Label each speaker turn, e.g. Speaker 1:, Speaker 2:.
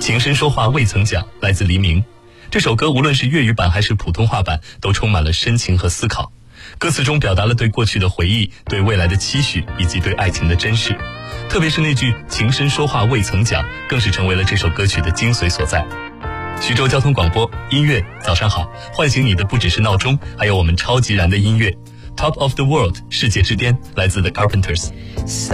Speaker 1: 情深说话未曾讲，来自黎明。这首歌无论是粤语版还是普通话版，都充满了深情和思考。歌词中表达了对过去的回忆、对未来的期许以及对爱情的珍视。特别是那句情深说话未曾讲，更是成为了这首歌曲的精髓所在。徐州交通广播音乐早上好，唤醒你的不只是闹钟，还有我们超级燃的音乐。Top of the World 世界之巅，来自 The Carpenters。